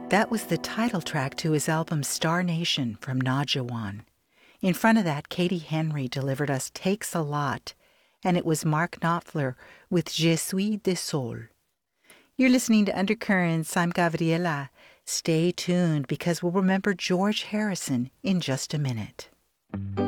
That was the title track to his album Star Nation from Najawan. In front of that, Katie Henry delivered us Takes a Lot, and it was Mark Knopfler with Je suis de sol. You're listening to Undercurrents. I'm Gabriela. Stay tuned because we'll remember George Harrison in just a minute.